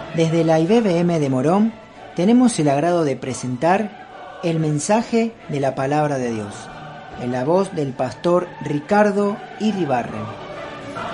Desde la IBBM de Morón tenemos el agrado de presentar el mensaje de la Palabra de Dios, en la voz del pastor Ricardo Iribarren.